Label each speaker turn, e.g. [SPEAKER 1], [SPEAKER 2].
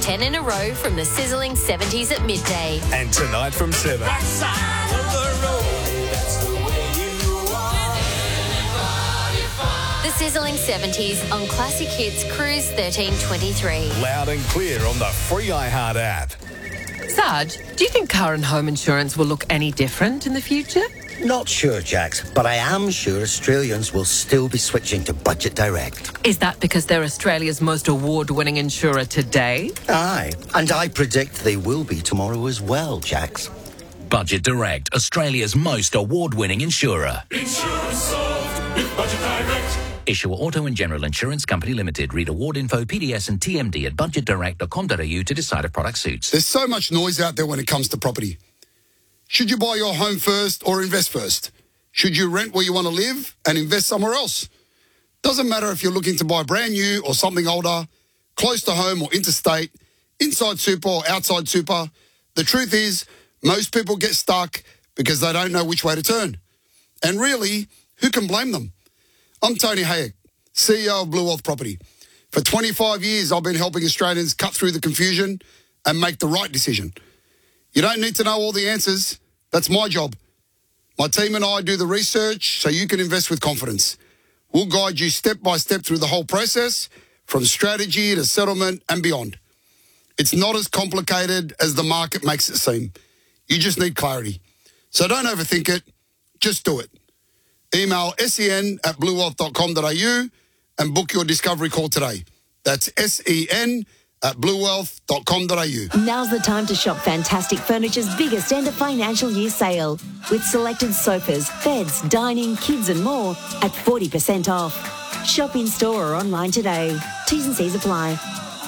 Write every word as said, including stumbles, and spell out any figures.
[SPEAKER 1] ten in a row from the sizzling seventies at midday.
[SPEAKER 2] And tonight from seven.
[SPEAKER 3] That side of the road, that's the way you are.
[SPEAKER 1] The sizzling seventies on Classic Hits Cruise thirteen twenty-three.
[SPEAKER 2] Loud and clear on the free iHeart app.
[SPEAKER 4] Sarge, do you think car and home insurance will look any different in the future?
[SPEAKER 5] Not sure, Jax, but I am sure Australians will still be switching to Budget Direct.
[SPEAKER 4] Is that because they're Australia's most award-winning insurer today?
[SPEAKER 5] Aye, and I predict they will be tomorrow as well, Jax.
[SPEAKER 6] Budget Direct, Australia's most award-winning insurer.
[SPEAKER 3] Insurance solved with Budget Direct.
[SPEAKER 6] Issuer Auto and General Insurance Company Limited. Read award info, P D S and T M D at budget direct dot com dot a u to decide if product suits.
[SPEAKER 7] There's so much noise out there when it comes to property. Should you buy your home first or invest first? Should you rent where you want to live and invest somewhere else? Doesn't matter if you're looking to buy brand new or something older, close to home or interstate, inside super or outside super. The truth is, most people get stuck because they don't know which way to turn. And really, who can blame them? I'm Tony Hayek, C E O of Blue Wealth Property. For twenty-five years, I've been helping Australians cut through the confusion and make the right decision. You don't need to know all the answers. That's my job. My team and I do the research so you can invest with confidence. We'll guide you step by step through the whole process, from strategy to settlement and beyond. It's not as complicated as the market makes it seem. You just need clarity. So don't overthink it. Just do it. Email sen at blue wealth dot com dot a u and book your discovery call today. That's sen at blue wealth dot com dot a u.
[SPEAKER 8] Now's the time to shop Fantastic Furniture's biggest end of financial year sale, with selected sofas, beds, dining, kids and more at forty percent off. Shop in store or online today. T's and C's apply.